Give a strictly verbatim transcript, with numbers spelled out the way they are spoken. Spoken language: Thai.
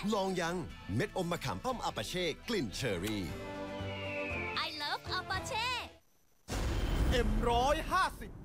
ลองยังเม็ดอมมะขามป้อมอาปาเช่กลิ่นเชอร์รี่ I love Apache เอ็มร้อยห้าสิบ